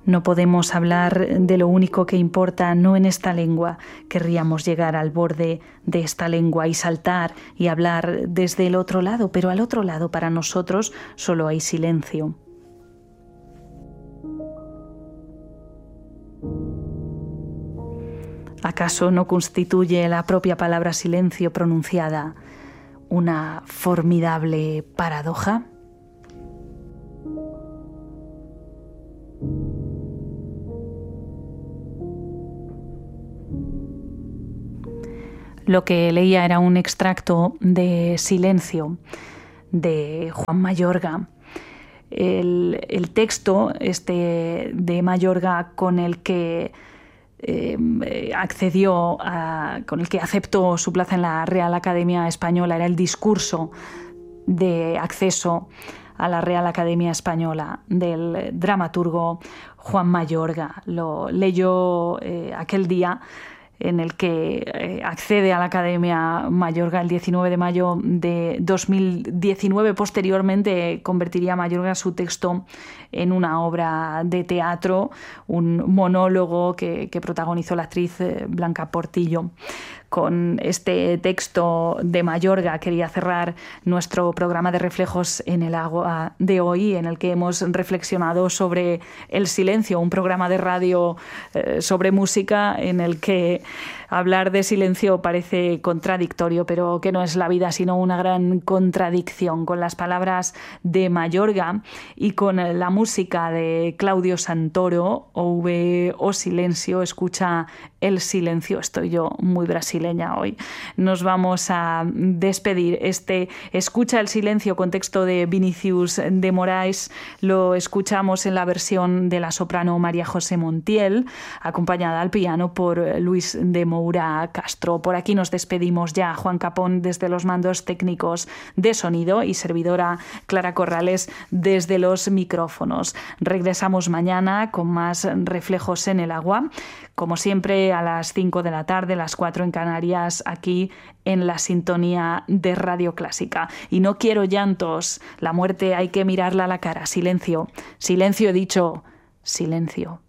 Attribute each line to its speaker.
Speaker 1: No podemos hablar de lo único que importa, no en esta lengua. Querríamos llegar al borde de esta lengua y saltar y hablar desde el otro lado, pero al otro lado para nosotros solo hay silencio. ¿Acaso no constituye la propia palabra silencio pronunciada una formidable paradoja? Lo que leía era un extracto de Silencio de Juan Mayorga. El texto de Mayorga con el que con el que aceptó su plaza en la Real Academia Española era el discurso de acceso a la Real Academia Española del dramaturgo Juan Mayorga. Lo leyó aquel día en el que accede a la Academia Mayorga el 19 de mayo de 2019. Posteriormente convertiría Mayorga su texto en una obra de teatro, un monólogo que protagonizó la actriz Blanca Portillo. Con este texto de Mayorga quería cerrar nuestro programa de Reflejos en el Agua de hoy, en el que hemos reflexionado sobre el silencio, un programa de radio sobre música en el que hablar de silencio parece contradictorio, pero que no es la vida sino una gran contradicción. Con las palabras de Mayorga y con la música de Claudio Santoro, Ouve o Silencio, escucha el silencio. Estoy yo muy brasileña hoy. Nos vamos a despedir. Escucha el silencio con texto de Vinicius de Moraes. Lo escuchamos en la versión de la soprano María José Montiel, acompañada al piano por Luis de Moura Castro. Por aquí nos despedimos ya. Juan Capón desde los mandos técnicos de sonido y servidora Clara Corrales desde los micrófonos. Regresamos mañana con más Reflejos en el Agua, como siempre a las 5 de la tarde, las 4 en Canarias, aquí en la sintonía de Radio Clásica. Y no quiero llantos, la muerte hay que mirarla a la cara. Silencio, silencio he dicho, silencio.